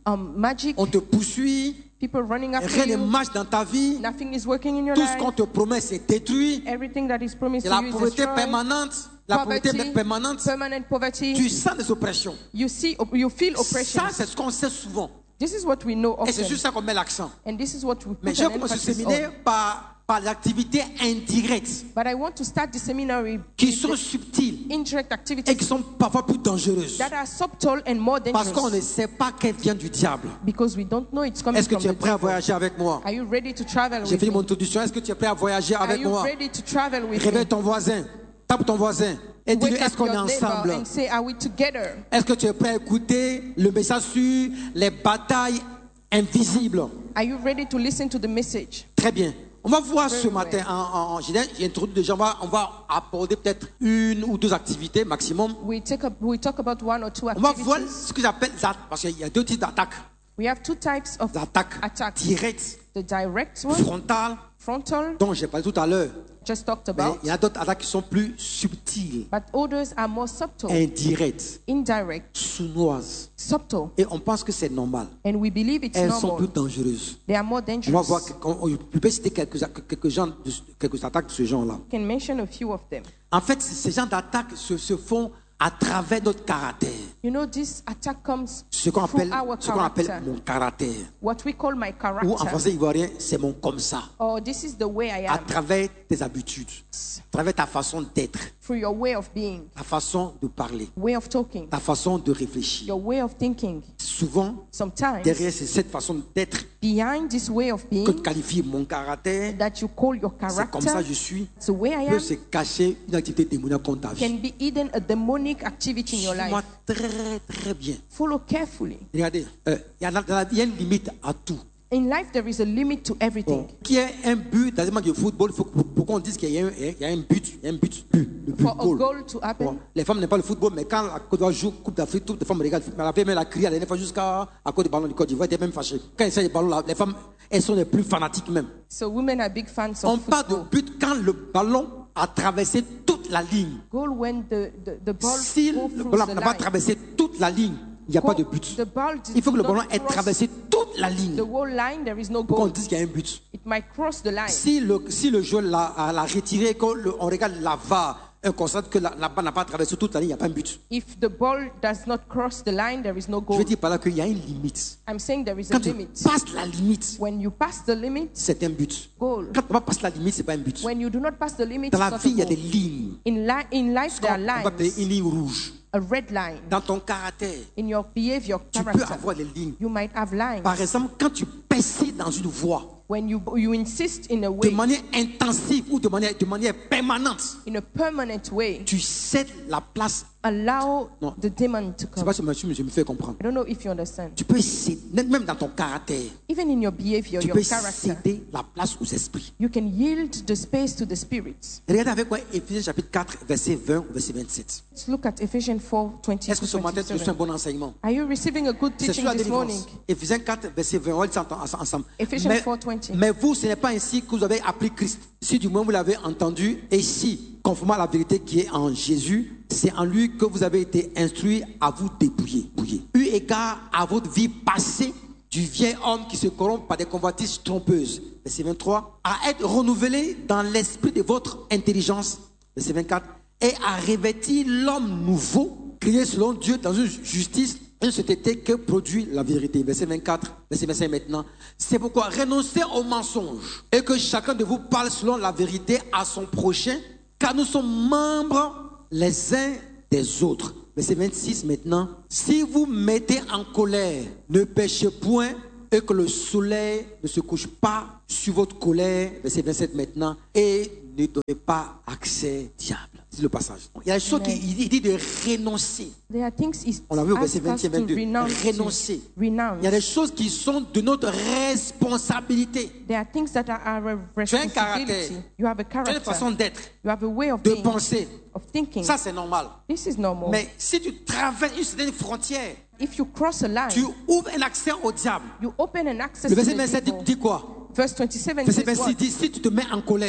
magic. On te poursuit. People running after Rien ne you. marche dans ta vie. Nothing is working in your Tout ce qu'on life. te promet, c'est détruit. Everything that is promised Et to la you is pauvreté destroyed. permanente. La pauvreté Poverty, permanente. permanent poverty. Tu sens des oppressions. You feel oppression. Ça, c'est ce qu'on sait souvent. This is what we know Et c'est often. sur ça qu'on met l'accent. And this is what we Mais put j'ai an commencé ce emphasis séminaire on. par l'activité indirecte, But I want to start the seminary qui with sont the subtiles indirect et activities qui sont parfois plus dangereuses. that are subtle and more Parce qu'on ne dangerous sait pas qu'elles viennent du diable. because we don't know it's coming Est-ce que from tu es the prêt à devil. voyager avec moi? Are you ready to travel J'ai with fini me? mon introduction. Est-ce que tu es prêt à voyager Are avec you moi? ready to travel with Réveille me? ton voisin. Tape ton voisin. Et dis-lui, Wake est-ce up qu'on est your neighbor ensemble? and say, are we together? Est-ce que tu es prêt à écouter le message sur les batailles invisibles? Are you ready to listen to the message? Très bien. On va voir Very ce matin, j'ai introduit déjà, on va aborder peut-être une ou deux activités maximum. We talk about one or two On va voir activities. ce que j'appelle, parce qu'il y a deux types d'attaques. We have two types of L'attaque attacks. directe, The direct one, frontale, frontal, dont j'ai parlé tout à l'heure. just talked Mais about. il y a d'autres attaques qui sont plus subtiles, But others are more subtle, indirectes, indirect, sournoises. subtle. Et on pense que c'est normal. And we believe it's Elles sont plus normal. dangereuses. They are more On va voir, dangerous. je peux citer quelques attaques de ce genre-là. I can mention a few of them. En fait, ces genres d'attaques se font à travers notre caractère. You know, this attack comes Ce qu'on through appelle, our ce qu'on appelle character. mon caractère. What we call my Ou en character. français ivoirien, c'est mon comme ça. Or this is the way I À am. travers tes habitudes, à travers ta façon d'être, Through your way of being, ta façon de parler, way of talking, ta façon de réfléchir. your way of thinking. Souvent, Sometimes, derrière cette façon d'être behind this way of que tu being qualifies mon caractère, that you call your c'est comme ça que character, je suis, it's the way I peut am, se cacher une activité démoniaque contre ta vie. can be hidden a demonic activity in your Suis-moi life. très très bien. Follow carefully. Regardez, il y a une limite à tout. In life, there is a limit to everything. Qu'il y ait un but dans le match de football, il faut qu'on dise qu'il y a un but, le but, le For a goal. goal to happen, Bon, les femmes n'aiment pas le football, mais quand la Côte d'Ivoire joue Coupe d'Afrique, toutes les femmes regardent. Mais la femme, elle a crié la dernière fois jusqu'à cause du ballon du Côte d'Ivoire, elle était même fâchée. Quand il s'agit du ballon, les femmes, elles sont les plus fanatiques même. so women are big fans On of parle de football. but quand le ballon a traversé toute la ligne. Goal when the ball Si goes le through ballon the n'a pas line. traversé toute la ligne, il n'y a pas de but. The ball did Il faut que le not ballon ait cross traversé toute la ligne the whole line. There is no pour qu'on goal. dise qu'il y a un but. It might cross the line. Si le joueur l'a retiré, qu'on on regarde la VAR, on constate que la balle n'a pas traversé toute la ligne, il n'y a pas un but. If the ball does not cross the line, there is no Je goal. veux dire par là qu'il y a une limite. I'm saying there is a Quand tu limit. passes la limite, When you pass the limit, c'est un but. goal. Quand tu ne passes la limite, ce n'est pas un but. When you do not pass the limit, Dans it's la not vie, a il y a des goal. lignes. In life, there are On va appeler une lines. ligne rouge. A red line. Dans ton caractère, In your behavior, tu peux character, avoir des lignes. you might have lines. Par exemple, quand tu persistes dans une voie, When you insist in a de way, manière intensive ou de manière permanente, in a permanent way, tu cèdes la place. allow Non. the demon to Je ne sais come. pas si je me fais comprendre. I don't know if you understand. Tu peux céder, même dans ton caractère, Even in your behavior, tu your peux character, céder la place aux esprits. you can yield the space to the spirits. Regardez avec moi Éphésiens chapitre 4, verset 20 au verset 27. Let's look at Ephesians 4:20 Est-ce que to ce matin tu reçois un 27. bon enseignement? Are you receiving a good C'est teaching sur la this morning? délivrance. Éphésiens 4, verset 20. On va lire ça ensemble. Ephesians Mais, 4:20. mais vous, ce n'est pas ainsi que vous avez appris Christ. Si du moins vous l'avez entendu, et si, conformément à la vérité qui est en Jésus, c'est en lui que vous avez été instruits à vous dépouiller. Eu égard à votre vie passée du vieil homme qui se corrompt par des convoitises trompeuses. Verset 23. À être renouvelé dans l'esprit de votre intelligence. Verset 24. Et à revêtir l'homme nouveau, créé selon Dieu dans une justice et une sainteté que produit la vérité. Verset 24, verset 25 maintenant. C'est pourquoi renoncez au mensonge et que chacun de vous parle selon la vérité à son prochain, car nous sommes membres les uns des autres. Verset 26 maintenant. Si vous mettez en colère, ne péchez point et que le soleil ne se couche pas sur votre colère. Verset 27 maintenant. Et ne donnez pas accès au diable. C'est le passage. Il y a des choses qu'il dit de renoncer. There are things On l'a vu au ask verset us 20 et to 22. renounce. Renoncer. Il y a Renounce. des choses qui sont de notre responsabilité. There are things that are our Tu as un caractère. responsibility. You have a Tu as une character. façon d'être, You have a way of de being, penser. of thinking. Ça, c'est normal. This is normal. Mais si tu traverses une certaine frontière, If you cross a line, tu ouvres un accès au diable. you open an access Le to verset the 27 devil. dit quoi? Verse 27 Verset says what? 26 dit, si tu te mets en colère,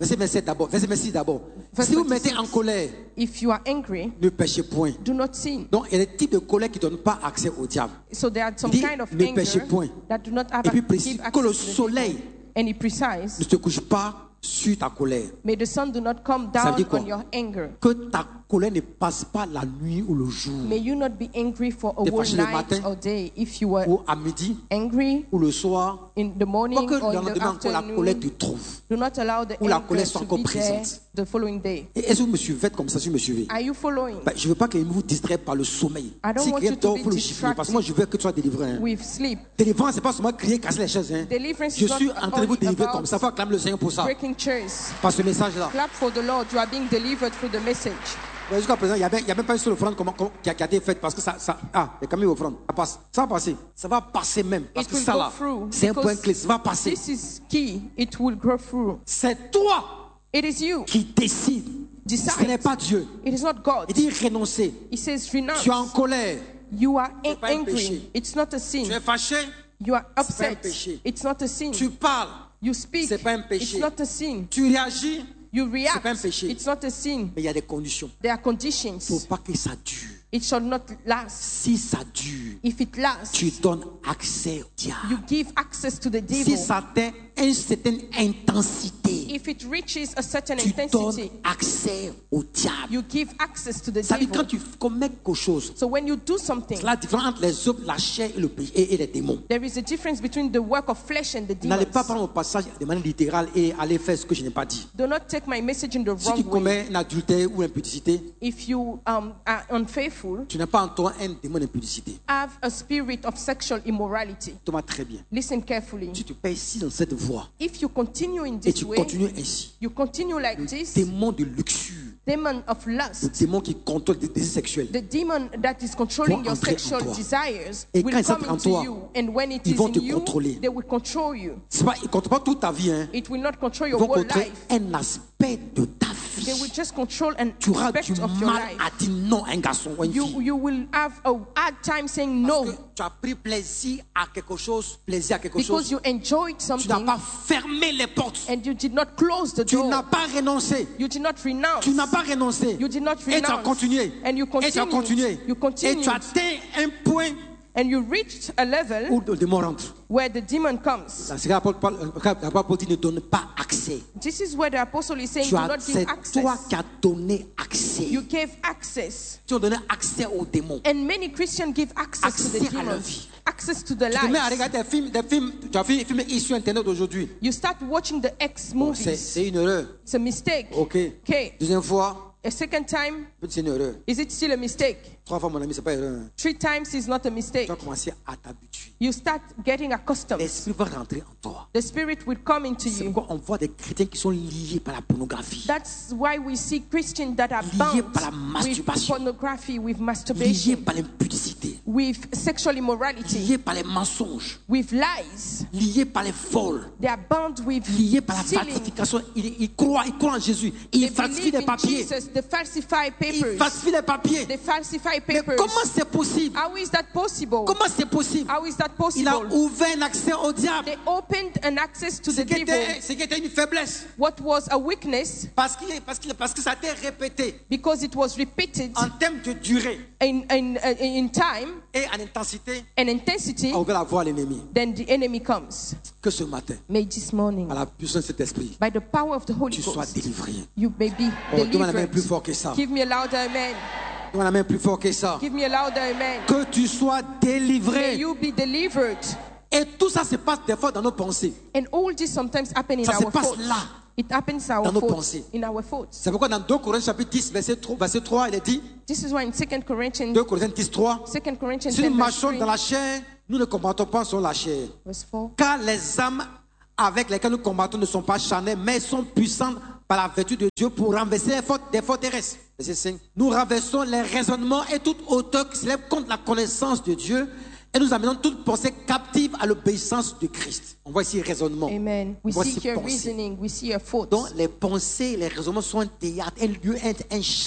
Verset 27 d'abord. Verset 26 d'abord. Verse Si vous mettez 26. en colère, If you are angry, ne péchez point. do not sin. Donc, il y a des types de colère qui ne donnent pas accès au diable. So there are some Il dit, kind of ne anger péchez point. that do not have Et puis, give précis, access que le to the soleil devil. And he precise, ne se couche pas sur ta colère. may the sun do not come Ça down veut dire quoi? on your anger. Que ta colère ne passe pas la nuit ou le jour, May you not be angry for a T'es whole fâché le night matin? or day. If you were ou à midi, angry ou le soir. in the morning Pas que or le in the lendemain, quand la colère te afternoon, trouve. do not allow the Où la anger colère soit to encore be there présente. the following day. Et est-ce que vous me suivez? Faites comme ça si vous me suivez. Are you following? Ben, je ne veux pas que vous distraient par le sommeil. I don't Si want quelqu'un you to dort, be il faut le chiffrer. Parce que moi, je veux que tu sois délivré. Hein. With sleep. Délivrance, ce n'est pas seulement crier, casser les chaises. Hein. Deliverance Je is not suis en train de vous only délivrer about comme ça. Il faut acclamer le Seigneur pour ça. breaking chairs. Par ce message-là. Clap for the Lord. You are being delivered through the message. Jusqu'à présent, il n'y a même pas une seule offrande qui a été faite parce que ça il y a quand même une offrande. Ça passe. Ça va passer. Ça va passer même. Parce It que will ça go là, through c'est un point because clé. Ça va passer. This is key. It will go through. C'est toi It is you. qui décides. Decide. Ce n'est pas Dieu. It is not God. Il dit renoncer. He says renounce. Tu es en colère. You are pas un angry. péché. It's not a sin. Tu es fâché. You are pas un upset. péché. It's not a sin. Tu parles. You speak. C'est pas un péché. It's not a sin. Tu réagis. You react. pas un péché. It's not a sin. Mais il y a des conditions. There are Il ne conditions. faut pas que ça dure. It shall not last. Si ça dure, If it lasts, tu donnes accès au diable. you give access to the Si devil. ça atteint une certaine intensité, If it reaches a certain tu donnes intensity, accès au diable. you give access to the Ça veut dire quand devil. tu commets quelque chose, So when you do something, c'est la différence entre les œuvres, la chair et, le péché, et les démons. there is a difference between the work of flesh and the N'allez demons. pas prendre mon passage de manière littérale et aller faire ce que je n'ai pas dit. Do not take my message in the Si tu wrong way. commets un adultère ou impudicité, If you are unfaithful, tu n'as pas en toi un démon d'impudicité. have a spirit of sexual immorality. Thomas, très bien. Listen carefully. Si tu payes ici dans cette voie If you continue in et this tu way, continues ainsi, you continue like this, démon de luxure, demon of le lust, démon qui contrôle des désirs sexuels, the demon that is controlling Vont your entrer en sexual toi. desires Et will quand ils come entrent en into toi, you, and when it ils is vont in te you, contrôler. they will control you. c'est pas, ils ne contrôlent pas toute ta vie. Hein. It will not control Ils your vont whole contrôler life. un aspect de ta They vie. will just control an Tu auras du aspect of your mal life. à dire non à un garçon ou à une fille. You will have a hard time saying Parce no que tu as pris plaisir à quelque chose, because chose. you enjoyed Tu n'as something pas fermé les portes. and you did not close the Tu door. n'as pas renoncé. You did not renounce. Tu n'as pas renoncé. You did not Et tu as renounce. continué. And you Et tu as continué. You Et continued. tu as atteint un point And you reached a level où le démon rentre. where the demon comes. C'est l'apôtre Paul dit ne donne pas accès. This is where the apostle is saying, Tu do as, not give c'est toi access. qui as donné accès. You gave access. Tu as donné accès aux démons. And many Christians give access to the Accès à leur demons. vie. Access to the Tu te mets à lives. regarder des films, tu as vu des films sur Internet aujourd'hui. You start watching the X Bon, movies. c'est une erreur. It's a mistake. Ok. Okay. Deuxième fois, A second time, c'est une erreur. is it still a mistake? 3 fois, mon ami, c'est pas une erreur. 3 times is not a mistake. Tu vas commencer à t'habituer. You start getting accustomed. L'esprit va rentrer en toi. The Spirit will come into C'est you. pourquoi on voit des chrétiens qui sont liés par la pornographie, That's why we see Christians that are Liés bound par la with masturbation. pornography, with liés masturbation, par l'impudicité, with sexual immorality, liés par les mensonges, with lies. liés par les vols, They are bound with liés par la stealing. falsification. Ils croient en Jésus. They Ils falsifient believe les in papiers. Jesus. They falsify Ils papers. falsifient les papiers. They falsify Mais papers. comment c'est possible? How is that possible? Comment c'est possible? How is that Il a possible? ouvert un accès au diable. They opened an access to Ce the qui devil. était une faiblesse. What was a weakness Parce que ça a été répété because it was repeated en termes de durée in time et en intensité. and intensity. A ouvert la voie à l'ennemi. Then the enemy comes. Que ce matin, May this morning, à la puissance de cet esprit, by the power of the Holy tu sois Ghost, délivré. you may be Oh, donne-moi la main plus delivered. fort que ça. Give me a louder amen. Donne-moi la main plus fort que ça. Give me a louder amen. Que tu sois May délivré. you be delivered. Et tout ça se passe des fois dans nos pensées. And all this sometimes happen in Ça se our passe thoughts. là. It happens Dans nos pensées. in our thoughts. C'est pourquoi dans 2 Corinthiens chapitre 10, verset 3, il est dit, This is why in 2 Corinthians, 2 Corinthiens 10, 3, 2 Corinthians si 10 nous verse marchons 3, dans la chair, nous ne combattons pas sur la chair. verse 4. Car les âmes avec lesquelles nous combattons ne sont pas charnelles, mais sont puissantes par la vertu de Dieu pour renverser des forteresses. Verset 5. Nous renversons les raisonnements et toute hauteur qui s'élève contre la connaissance de Dieu et nous amenons toute pensée captive à l'obéissance de Christ. On voit ici raisonnement. Amen. We Voici see your pensée. reasoning. We see your thoughts. Donc les pensées, les raisonnements sont un théâtre, un lieu, un champ d'attaque.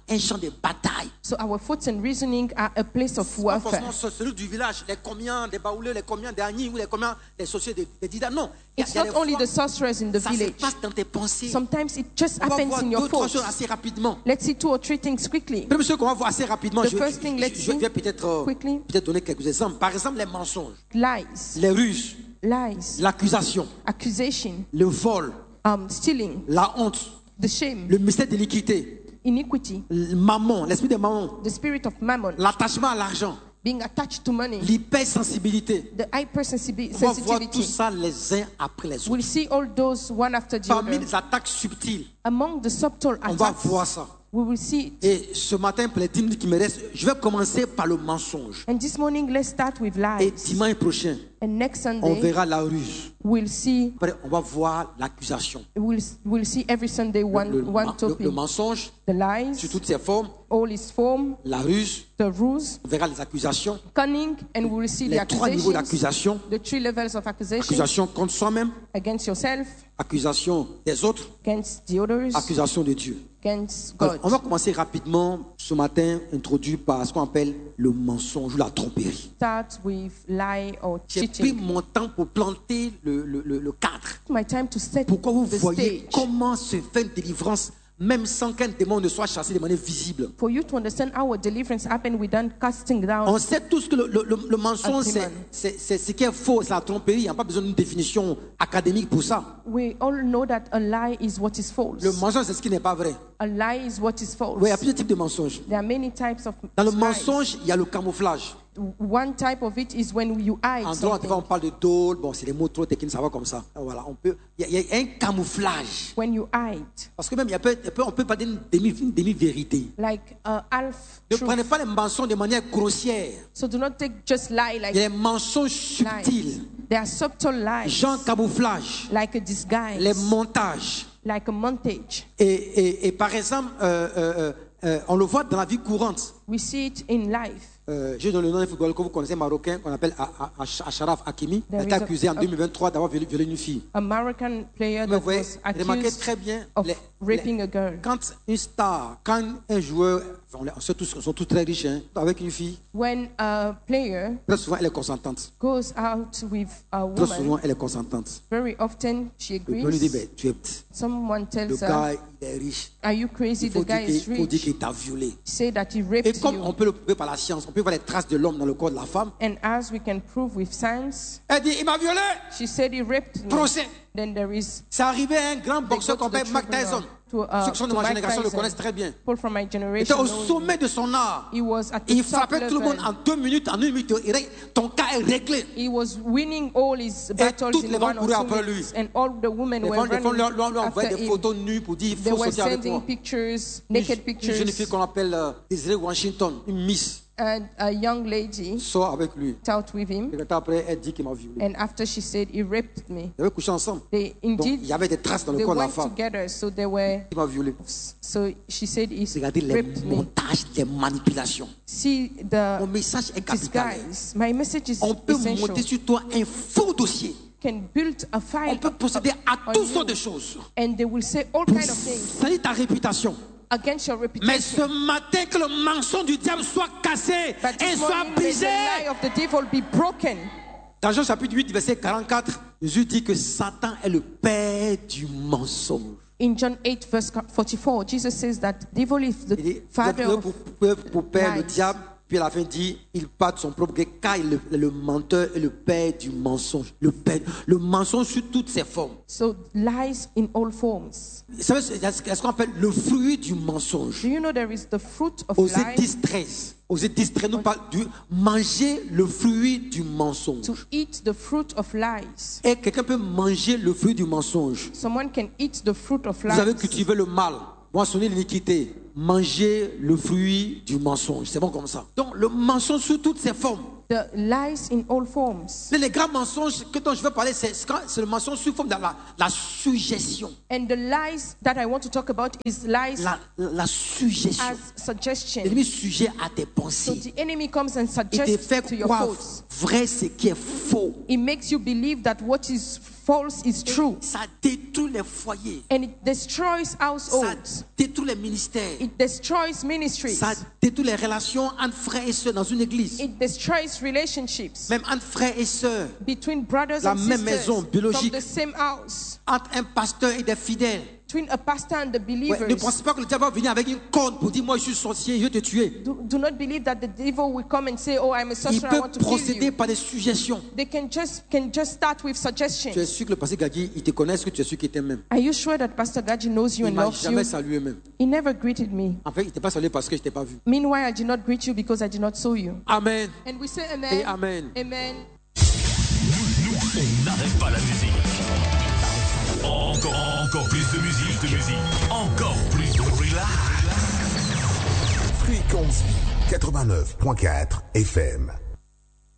un champ de bataille. So our thoughts and reasoning are a place of Pas warfare. forcément celui du village, les combien des baoulés, les combien des agnis, ou les combien des sorciers des dida. Non. It's not only the sorcerers in the ça se village. passe dans tes pensées. Sometimes it just On va happens voir in your deux, trois thoughts. choses assez rapidement. Let's see 2 or 3 things quickly. Premier chose qu'on va voir assez rapidement, The je first thing, let's je vais see peut-être quickly. donner quelques exemples. Par exemple, les mensonges, Lies, les ruses, lies, l'accusation, accusation, le vol, stealing, la honte, the shame, le mystère de l'iniquité, iniquity, le mammon, l'esprit de mammon, the spirit of mammon, l'attachement à l'argent, being attached to money, l'hypersensibilité. the On va voir tout hypersensitivity. ça les uns après les autres. We'll see all those one after the Parmi other. les attaques subtiles, Among the subtle on va attacks, voir ça. we will see it. Et ce matin, pour les 10 minutes qui me restent, je vais commencer par le mensonge. And this morning, let's start with Et lies. dimanche prochain, And next on Sunday, verra la ruse. we'll see Après, on va voir l'accusation. we'll see every Sunday one topic. Le mensonge, The lies, sous toutes ses formes, all its form, la ruse, the rules, on verra les accusations, cunning, and we will see the les 3 niveaux accusations, d'accusation. the 3 levels of accusation Accusation contre soi-même, against yourself, accusation des autres, against the others, accusation de Dieu. against Alors, God. on va commencer rapidement ce matin, introduit par ce qu'on appelle le mensonge ou la tromperie. Start with lie or J'ai pris cheating. mon temps pour planter le cadre. My time to set Pourquoi vous the voyez stage comment se fait une délivrance, même sans qu'un démon ne soit chassé de manière visible. for you to understand how a deliverance happened without casting down. On sait tous que le mensonge, Un démon. c'est ce qui est faux, c'est la tromperie. Il n'y a pas besoin d'une définition académique pour ça. We all know that a lie is what is false. Le mensonge, c'est ce qui n'est pas vrai. A lie is what is false. Oui, il y a plusieurs types de mensonges. There are many types of Dans le lies. mensonge, il y a le camouflage. One type of it is when you hide En droit, something. on parle de dôle. Bon, c'est des mots trop techniques, ça va comme ça. Voilà, il y a un camouflage. When you hide, Parce que même, on peut pas dire une demi-vérité. like half Ne truth. prenez pas les mensonges de manière grossière. So do not take just lie Il y a like les mensonges subtils. lies. There are subtle lies, Genre camouflage. like a disguise, Les montages. like a montage. Et par exemple, on le voit dans la vie courante. We see it in life. Je donne le nom d'un footballeur que vous connaissez, marocain, qu'on appelle Acharaf Hakimi. Il a There été is accusé en 2023 d'avoir violé une fille. A Moroccan player Mais that vous voyez, was remarquez accused très bien, of raping a girl. quand une star, quand un joueur, on sont tous très riches, hein, avec une fille, When a player très souvent elle est consentante. goes out with a Très woman, souvent elle est consentante. very often she On lui dit, agrees. ben, tu es, Someone le tells her, gars il est riche. "Are you crazy? Il faut The guy is dire rich." qu'il t'a violé. Say that he Et raped comme on you. peut le prouver par la science, on peut voir les traces de l'homme dans le corps de la femme. And as we can prove with science, Elle dit, il m'a violé. she said he raped me. Procès. Then there is C'est arrivé à un grand they boxeur go to qu'on the appelle Mike tribunal Tyson. to, Ceux qui sont de to ma Mike génération le Tyson. connaissent très bien. People from my Il était generation au know him. sommet de son art. He was at Il the top frappait tout le monde level. en 2 minutes, en 1 minute. Ton cas est réglé. He was winning all his battles toutes in les femmes 1 or 2 couraient après lui. minutes, and all the women Les were femmes running lui envoyaient after des him. photos nues pour dire il They faut were sortir avec sending moi. pictures, naked Une jeune fille pictures, qu'on appelle Desiree Washington, une miss, and a young lady sort avec lui. out with him. Et après, elle dit qu'il m'a violé. And after she said he raped me, Ils avaient couché ensemble. they Donc, indeed il y avait des traces dans le they corps de la went femme. together. So they were. Il m'a violé. So she said he Regardez les raped me. montages, les manipulations. See Mon the message est capital. disguise. My message is On peut essential. monter sur toi un faux dossier. Can build a file. On peut procéder à on toutes you, sortes de choses. and they will say all Pour kind of things salir ta réputation. against your Mais reputation. ce matin, que le mensonge du diable soit cassé But et this soit morning, may brisé. the lie of the devil be broken. Dans Jean chapitre 8, verset 44, Jésus dit que Satan est le père du mensonge. In John 8, verse 44, Jesus says that devil is Il the dit, father of pour père le lies. diable, puis à la fin dit, il part de son propre gré, car il est le menteur et le père du mensonge. Le mensonge sur toutes ses formes. So lies in all forms. Vous savez ce qu'on appelle le fruit du mensonge. Do you know there is the fruit of Osée lies? 10, 13. Osée 10, 13 nous parle du manger le fruit du mensonge. To eat the fruit of lies. Et quelqu'un peut manger le fruit du mensonge. Someone can eat the fruit of Vous avez lies. cultivé le mal, moissonné l'iniquité, manger le fruit du mensonge. C'est bon comme ça. Donc le mensonge sous toutes ses formes. The lies in all forms. Les grands mensonges dont je veux parler, c'est le mensonge sous forme de la suggestion. And the lies that I want to talk about is lies La suggestion. as suggestion. L'ennemi sujet à tes So pensées. the enemy comes and Il te suggests fait to your croire thoughts. vrai ce qui est faux. It makes you believe that what is false is true. Ça détruit les foyers. And it destroys Ça households. détruit les ministères. It destroys ministries. Ça détruit les relations entre frères et sœurs dans une église. It destroys relationships Même entre frères et sœurs. between brothers La and même sisters maison biologique. from the same house. Entre un pasteur et des fidèles. Between a pastor and the Ouais, believers. ne pensez pas que le diable va venir avec une corne pour dire moi je suis sorcier, je vais te tuer. Do not believe that the devil will come and say, "Oh, I'm a Il sorcerer, I peut want to kill procéder you." par des suggestions. They can just start with Tu es suggestions. sûr que le pasteur Gadi, il te connaît, est-ce que tu es sûr qu'il t'aime même? Are you sure that Pastor Gaji knows you Il and ne m'a loves jamais you? salué même. He never greeted me. En fait, il ne t'a pas salué parce que je ne t'ai pas vu. Meanwhile, I did not greet you because I did not saw you. Amen. And we say Et amen. amen. Amen. Nous, on n'arrête pas la musique. Encore plus de musique, encore plus de relax. Fréquence 89.4 FM.